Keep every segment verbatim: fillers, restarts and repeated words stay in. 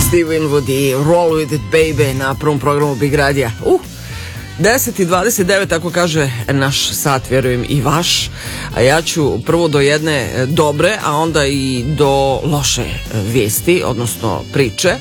Steve Winwood i Roll With It Baby na prvom programu Big Radija. Uh, deset i dvadeset devet, tako kaže naš sat, vjerujem i vaš. A ja ću prvo do jedne dobre, a onda i do loše vijesti, odnosno priče.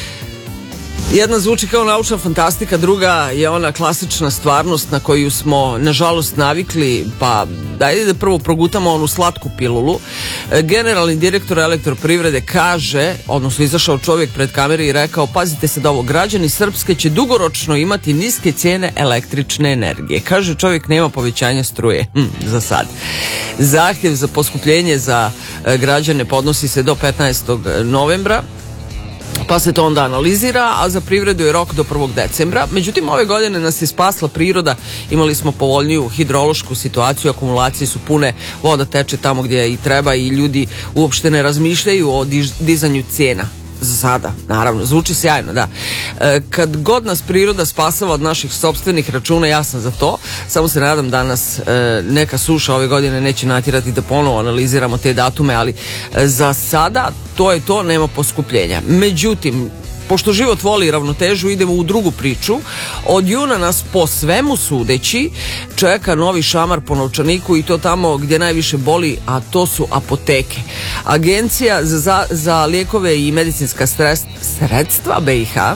Jedna zvuči kao naučna fantastika, druga je ona klasična stvarnost na koju smo nažalost navikli, pa dajde da prvo progutamo onu slatku pilulu. Generalni direktor Elektroprivrede kaže, odnosno izašao čovjek pred kamere i rekao, pazite se da ovo, građani Srpske će dugoročno imati niske cijene električne energije. Kaže čovjek, nema povećanja struje, hm, za sad. Zahtjev za poskupljenje za građane podnosi se do petnaestog novembra. Pa se to onda analizira, a za privredu je rok do prvog decembra. Međutim, ove godine nas je spasla priroda, imali smo povoljniju hidrološku situaciju, akumulacije su pune, voda teče tamo gdje i treba i ljudi uopšte ne razmišljaju o diž, dizanju cijena. Za sada, naravno, zvuči sjajno, da. E, kad god nas priroda spasava od naših sopstvenih računa, ja sam za to. Samo se nadam da nas e, neka suša ove godine neće natjerati da ponovo analiziramo te datume, ali e, za sada to je to, nema poskupljenja. Međutim, pošto život voli ravnotežu, idemo u drugu priču. Od juna nas po svemu sudeći čeka novi šamar po novčaniku i to tamo gdje najviše boli, a to su apoteke. Agencija za, za, za lijekove i medicinska sredstva B i H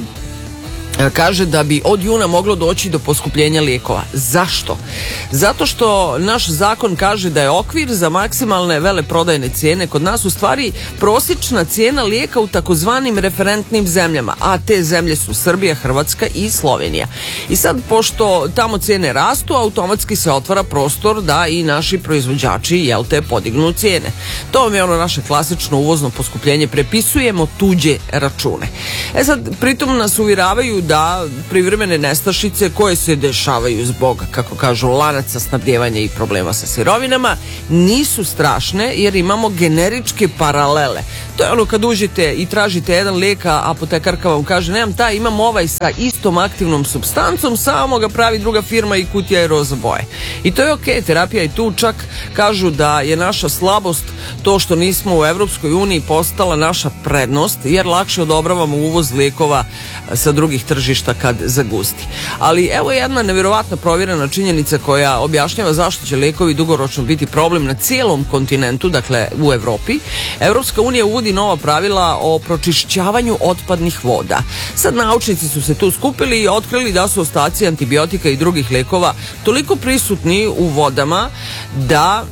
kaže da bi od juna moglo doći do poskupljenja lijekova. Zašto? Zato što naš zakon kaže da je okvir za maksimalne veleprodajne cijene kod nas u stvari prosječna cijena lijeka u takozvanim referentnim zemljama, a te zemlje su Srbija, Hrvatska i Slovenija. I sad, pošto tamo cijene rastu, automatski se otvara prostor da i naši proizvođači, jel te, podignu cijene. To vam je ono naše klasično uvozno poskupljenje, prepisujemo tuđe račune. E sad, pritom nas uvjeravaju da privremene nestašice koje se dešavaju zbog, kako kažu, lanaca snabdjevanja i problema sa sirovinama nisu strašne jer imamo generičke paralele. To je ono kad uđete i tražite jedan lijek, a apotekarka vam kaže nemam taj, imam ovaj sa istom aktivnom supstancom, samo ga pravi druga firma i kutija je roza boje. I to je okej, terapija je tu, čak kažu da je naša slabost to što nismo u Evropskoj uniji postala naša prednost, jer lakše odobravamo uvoz lijekova sa drugih tržišta kad zagusti. Ali evo jedna nevjerovatna provjerena činjenica koja objašnjava zašto će lijekovi dugoročno biti problem na cijelom kontinentu, dakle u Evropi. Evropska unija uvodi nova pravila o pročišćavanju otpadnih voda. Sad naučnici su se tu skupili i otkrili da su ostaci antibiotika i drugih lijekova toliko prisutni u vodama da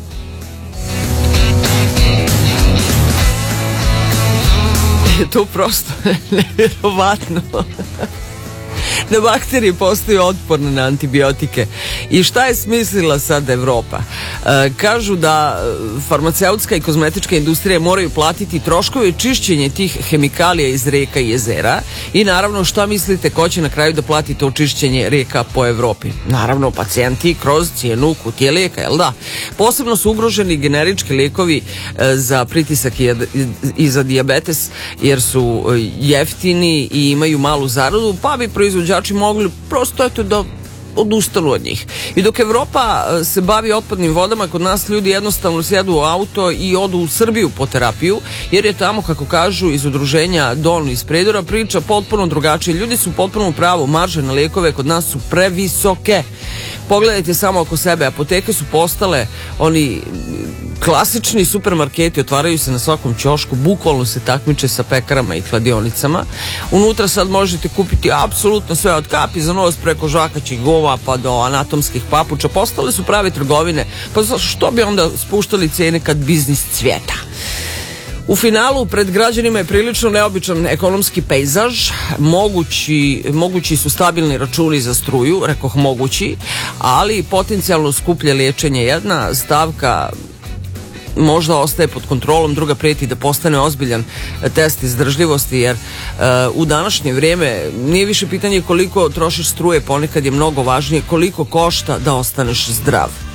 je to prosto nevjerovatno. Da bakterije postaju otporne na antibiotike. I šta je smislila sad Evropa? E, kažu da farmaceutska i kozmetička industrija moraju platiti troškove čišćenja tih hemikalija iz reka i jezera i naravno šta mislite ko će na kraju da plati to čišćenje reka po Evropi? Naravno pacijenti kroz cijenu kutije lijeka, jel da? Posebno su ugroženi generički lijekovi e, za pritisak i, i za dijabetes jer su jeftini i imaju malu zaradu, pa bi proizvođači mogli prosto eto da odustanu od njih. I dok Evropa se bavi otpadnim vodama, kod nas ljudi jednostavno sjedu u auto i odu u Srbiju po terapiju, jer je tamo, kako kažu iz udruženja Don iz Predora, priča potpuno drugačije. Ljudi su potpuno u pravu, marže na lijekove kod nas su previsoke. Pogledajte samo oko sebe, apoteke su postale oni klasični supermarketi, otvaraju se na svakom ćošku, bukvalno se takmiče sa pekarama i kladionicama. Unutra sad možete kupiti apsolutno sve, od kapi za nos preko žakaćih gova pa do anatomskih papuča. Postale su prave trgovine, pa što bi onda spuštali cijene kad biznis cvjeta? U finalu pred građanima je prilično neobičan ekonomski pejzaž, mogući, mogući su stabilni računi za struju, rekoh mogući, ali potencijalno skuplje liječenje. Jedna stavka možda ostaje pod kontrolom, druga prijeti da postane ozbiljan test izdržljivosti, jer uh, u današnje vrijeme nije više pitanje koliko trošiš struje, ponekad je mnogo važnije koliko košta da ostaneš zdrav.